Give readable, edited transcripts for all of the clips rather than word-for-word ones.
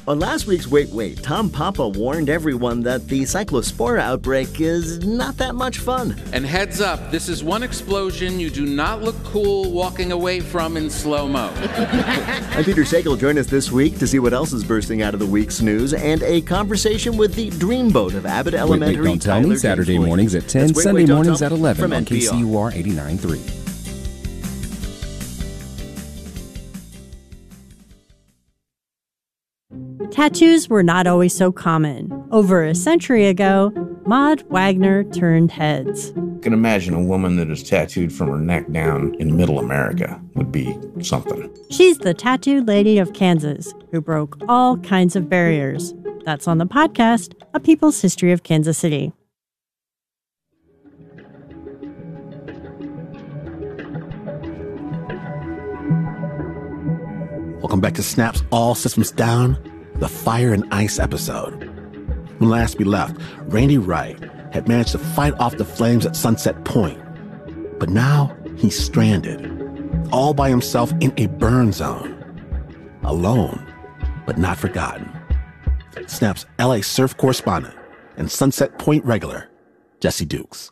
On last week's Wait, Tom Papa warned everyone that the cyclospora outbreak is not that much fun. And heads up, this is one explosion you do not look cool walking away from in slow-mo. I'm Peter Sagal. Join us this week to see what else is bursting out of the week's news and a conversation with the dreamboat of Abbott Elementary. Wait, don't tell me. Saturday mornings at 10, Sunday mornings at 11 on KCUR 89.3. Tattoos were not always so common. Over a century ago, Maud Wagner turned heads. You can imagine a woman that is tattooed from her neck down in middle America would be something. She's the tattooed lady of Kansas who broke all kinds of barriers. That's on the podcast, A People's History of Kansas City. Welcome back to Snap's All Systems Down, the Fire and Ice episode. When last we left, Randy Wright had managed to fight off the flames at Sunset Point. But now he's stranded, all by himself in a burn zone. Alone, but not forgotten. Snap's LA surf correspondent and Sunset Point regular, Jesse Dukes.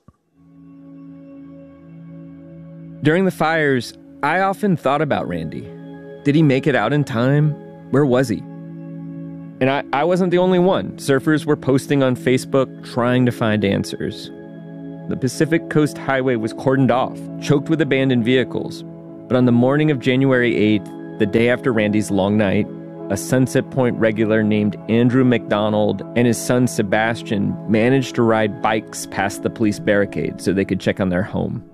During the fires, I often thought about Randy. Did he make it out in time? Where was he? And I wasn't the only one. Surfers were posting on Facebook trying to find answers. The Pacific Coast Highway was cordoned off, choked with abandoned vehicles. But on the morning of January 8th, the day after Randy's long night, a Sunset Point regular named Andrew McDonald and his son Sebastian managed to ride bikes past the police barricade so they could check on their home.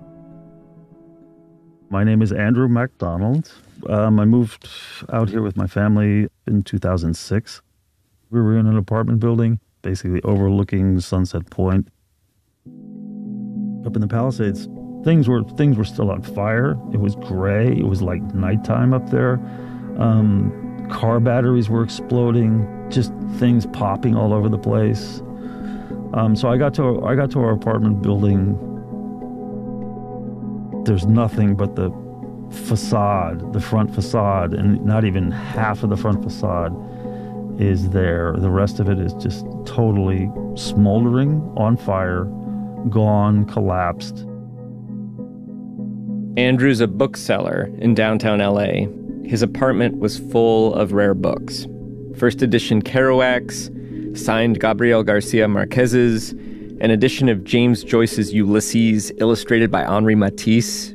My name is Andrew McDonald. I moved out here with my family in 2006. We were in an apartment building, basically overlooking Sunset Point. Up in the Palisades, things were still on fire. It was gray. It was like nighttime up there. Car batteries were exploding. Just things popping all over the place. So I got to our apartment building. There's nothing but the facade, the front facade, and not even half of the front facade is there. The rest of it is just totally smoldering, on fire, gone, collapsed. Andrew's a bookseller in downtown LA. His apartment was full of rare books. First edition Kerouac's, signed Gabriel Garcia Marquez's, an edition of James Joyce's Ulysses, illustrated by Henri Matisse.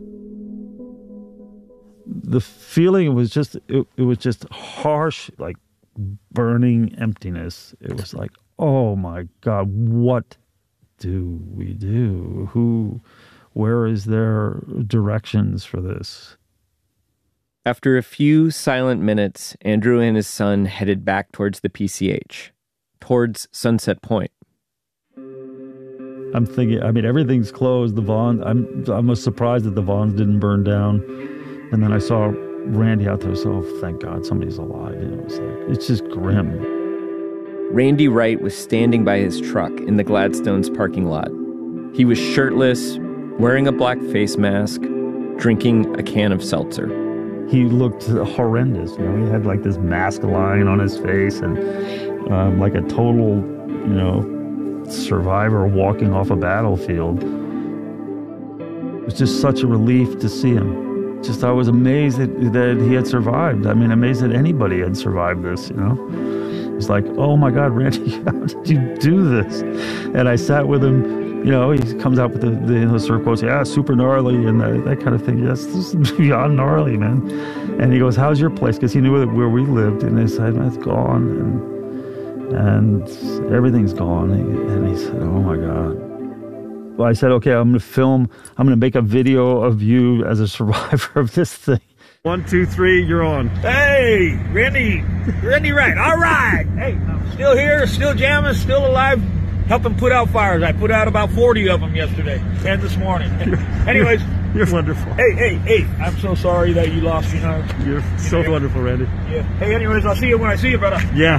The feeling was just harsh, like burning emptiness. It was like, oh my God, what do we do? Where is there directions for this? After a few silent minutes, Andrew and his son headed back towards the PCH, towards Sunset Point. I'm thinking, everything's closed. The Vaughn, I was surprised that the Vaughns didn't burn down. And then I saw Randy out there, so thank God somebody's alive. It's just grim. Randy Wright was standing by his truck in the Gladstone's parking lot. He was shirtless, wearing a black face mask, drinking a can of seltzer. He looked horrendous. He had like this mask line on his face and like a total, survivor walking off a battlefield. It was just such a relief to see him. I was amazed that he had survived. Amazed that anybody had survived this, It's like, oh my God, Randy, how did you do this? And I sat with him, he comes out with the surf quotes, yeah, super gnarly and that kind of thing. Yes, this is beyond gnarly, man. And he goes, how's your place? Because he knew where we lived. And I said, it's gone. And everything's gone. And he said, oh my God. Well, I said, okay, I'm going to make a video of you as a survivor of this thing. 1, 2, 3, you're on. Hey, Randy Wright, all right. Hey, still here, still jamming, still alive, helping put out fires. I put out about 40 of them yesterday and this morning. Anyways. You're wonderful. Hey, I'm so sorry that you lost your arm. You're so wonderful, Randy. Yeah. Hey, anyways, I'll see you when I see you, brother. Yeah.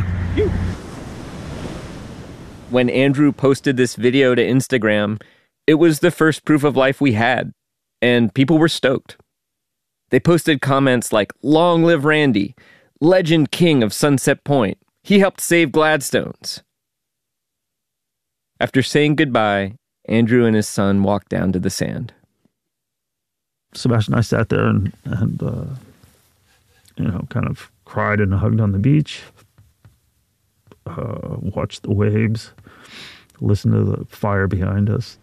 When Andrew posted this video to Instagram, it was the first proof of life we had, and people were stoked. They posted comments like, "Long live Randy, legend king of Sunset Point. He helped save Gladstones. After saying goodbye, Andrew and his son walked down to the sand. Sebastian and I sat there and kind of cried and hugged on the beach, watched the waves, listened to the fire behind us.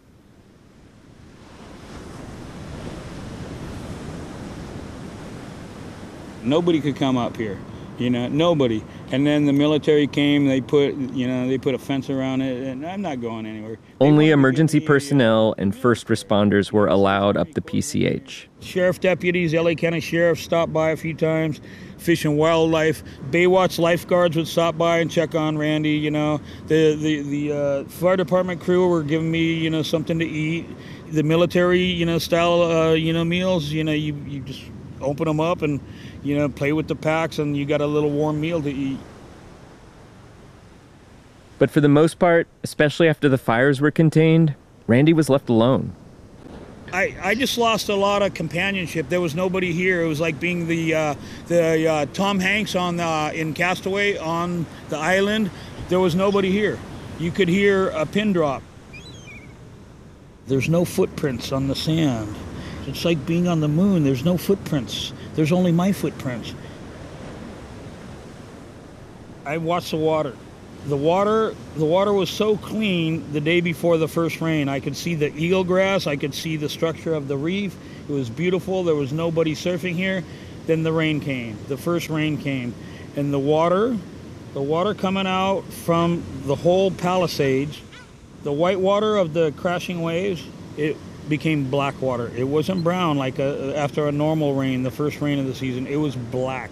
Nobody could come up here, nobody. And then the military came, they put a fence around it, and I'm not going anywhere. Only emergency personnel and first responders were allowed up the PCH. Sheriff deputies, LA County Sheriff stopped by a few times, Fish and Wildlife, Baywatch lifeguards would stop by and check on Randy, The fire department crew were giving me, something to eat. The military, style, meals, you just open them up and, play with the packs, and you got a little warm meal to eat. But for the most part, especially after the fires were contained, Randy was left alone. I just lost a lot of companionship. There was nobody here. It was like being the Tom Hanks in Castaway on the island. There was nobody here. You could hear a pin drop. There's no footprints on the sand. It's like being on the moon. There's no footprints. There's only my footprints. I watched the water. The water was so clean the day before the first rain. I could see the eelgrass. I could see the structure of the reef. It was beautiful. There was nobody surfing here. Then the rain came. The first rain came. And the water coming out from the whole Palisades, the white water of the crashing waves, it became black water. It wasn't brown like after a normal rain, the first rain of the season. It was black.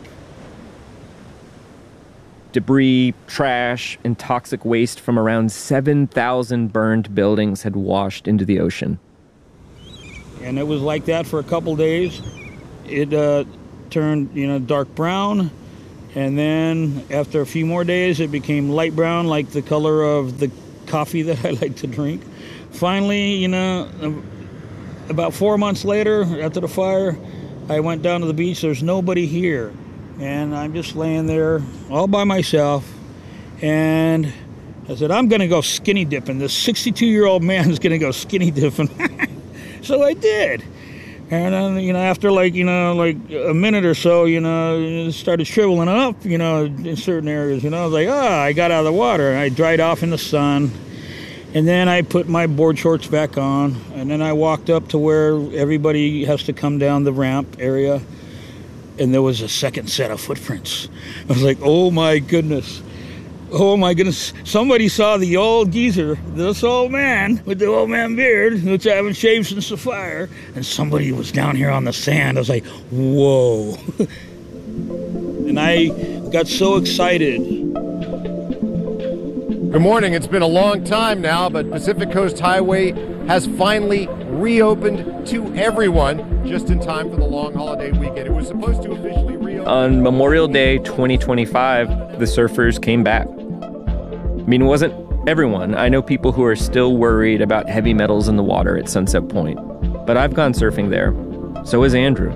Debris, trash, and toxic waste from around 7,000 burned buildings had washed into the ocean. And it was like that for a couple days. It turned, dark brown. And then after a few more days, it became light brown, like the color of the coffee that I like to drink. Finally, about 4 months later, after the fire, I went down to the beach. There's nobody here. And I'm just laying there all by myself. And I said, I'm going to go skinny dipping. This 62-year-old man is going to go skinny dipping. So I did. And then, after like a minute or so, it started shriveling up, in certain areas. I was like, I got out of the water. And I dried off in the sun. And then I put my board shorts back on. And then I walked up to where everybody has to come down the ramp area. And there was a second set of footprints. I was like, oh my goodness. Oh my goodness. Somebody saw the old geezer, this old man with the old man beard, which I haven't shaved since the fire. And somebody was down here on the sand. I was like, whoa. And I got so excited. Good morning. It's been a long time now, but Pacific Coast Highway has finally reopened to everyone just in time for the long holiday weekend. It was supposed to officially reopen on Memorial Day 2025. The surfers came back. I mean, it wasn't everyone. I know people who are still worried about heavy metals in the water at Sunset Point, but I've gone surfing there. So has Andrew.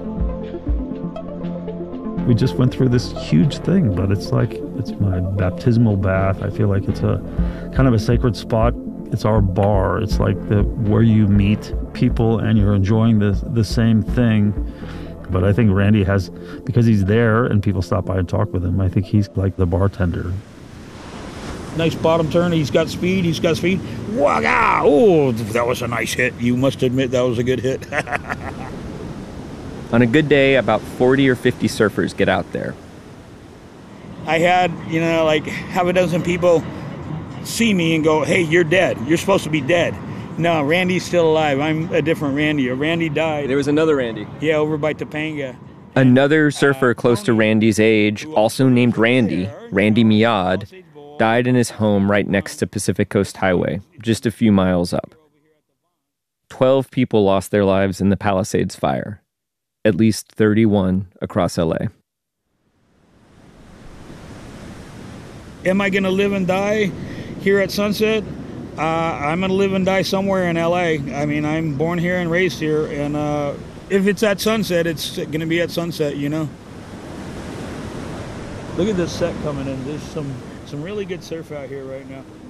We just went through this huge thing, but it's my baptismal bath. I feel like it's a kind of a sacred spot. It's our bar. It's like where you meet people and you're enjoying the same thing. But I think Randy has, because he's there and people stop by and talk with him, I think he's like the bartender. Nice bottom turn. He's got speed. Wagah! Oh, that was a nice hit. You must admit that was a good hit. On a good day, about 40 or 50 surfers get out there. I had, like half a dozen people see me and go, hey, you're dead. You're supposed to be dead. No, Randy's still alive. I'm a different Randy. Randy died. There was another Randy. Yeah, over by Topanga. Another surfer close to Randy's age, also named Randy, Randy Miad, died in his home right next to Pacific Coast Highway, just a few miles up. 12 people lost their lives in the Palisades fire. At least 31 across LA. Am I going to live and die here at Sunset? I'm going to live and die somewhere in LA. I mean, I'm born here and raised here. And if it's at Sunset, it's going to be at Sunset, Look at this set coming in. There's some Some really good surf out here right now.